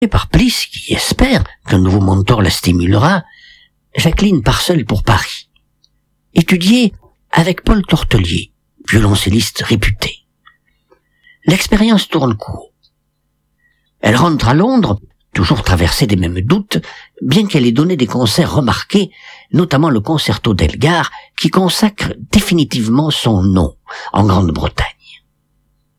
Et par Bliss, qui espère qu'un nouveau mentor la stimulera, Jacqueline part seule pour Paris, étudier avec Paul Tortelier, violoncelliste réputé. L'expérience tourne court. Elle rentre à Londres, toujours traversée des mêmes doutes, bien qu'elle ait donné des concerts remarqués, notamment le concerto d'Elgar, qui consacre définitivement son nom en Grande-Bretagne.